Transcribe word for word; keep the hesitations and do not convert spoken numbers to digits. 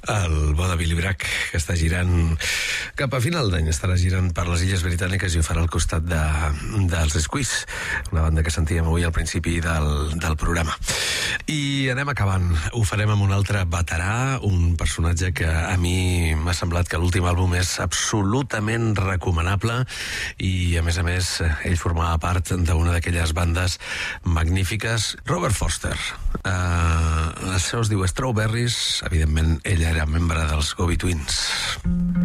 El bo de Billy Bragg, que està girant cap a final d'any, estarà girant per les Illes Britàniques i ho farà al costat de, dels Squeeze, una banda que sentíem avui al principi del, del programa. I anem acabant. Ho farem amb un altre veterà, un personatge que a mi m'ha semblat que l'últim àlbum és absolutament recomanable i, a més a més, ell formava part d'una d'aquelles bandes magnífiques. Robert Forster. Uh, això es diu Strawberries. Evidentment, ell era membre dels Go-Betweens.